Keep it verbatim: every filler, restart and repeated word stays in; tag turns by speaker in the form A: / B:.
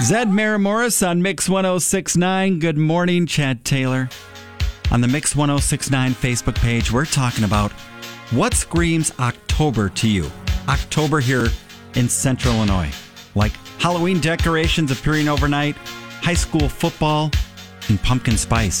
A: Zed Maramoris on Mix ten sixty-nine. Good morning, Chad Taylor. On the Mix ten sixty-nine Facebook page, we're talking about what screams October to you. October here in Central Illinois. Like Halloween decorations appearing overnight, high school football, and pumpkin spice.